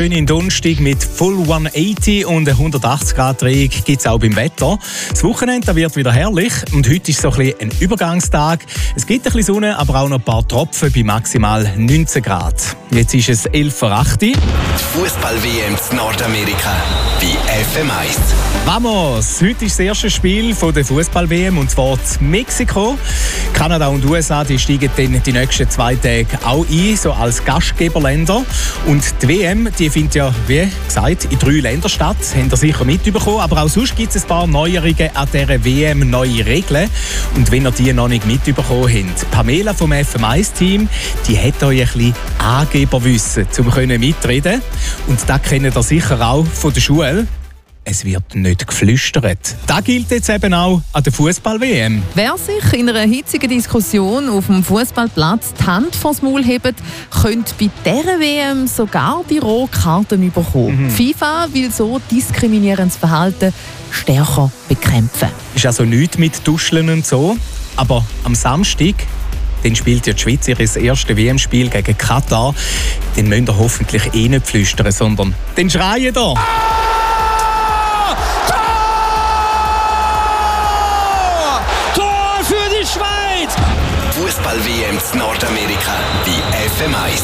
In Donnerstag mit Full 180 und 180 Grad Drehung gibt es auch beim Wetter. Das Wochenende wird wieder herrlich und heute ist so ein bisschen ein Übergangstag. Es gibt ein bisschen Sonne, aber auch noch ein paar Tropfen bei maximal 19 Grad. Jetzt ist es 11:08 Die Fußball-WM in Nordamerika bei FM1. Vamos! Heute ist das erste Spiel der Fußball-WM und zwar in Mexiko. Kanada und USA die steigen dann die nächsten 2 Tage auch ein, so als Gastgeberländer. Und die WM die findet ja, wie gesagt, in 3 Ländern statt. Habt ihr sicher mitbekommen. Aber auch sonst gibt es ein paar Neuerungen an dieser WM, neue Regeln. Und wenn ihr die noch nicht mitbekommen habt, Pamela vom FM1-Team, die hat euch ein bisschen Angeberwissen, um mitreden. Und das kennt ihr sicher auch von der Schule. Es wird nicht geflüstert. Das gilt jetzt eben auch an der Fußball-WM. Wer sich in einer hitzigen Diskussion auf dem Fußballplatz die Hand vors Maul hebt, könnte bei dieser WM sogar die Rotkarten bekommen. FIFA will so diskriminierendes Verhalten stärker bekämpfen. Ist also nichts mit Duscheln und so. Aber am Samstag dann spielt ja die Schweiz ihr erstes WM-Spiel gegen Katar. Dann müsst ihr hoffentlich nicht flüstern, sondern dann schreien ihr. Fußball-WM in Nordamerika bei FM1.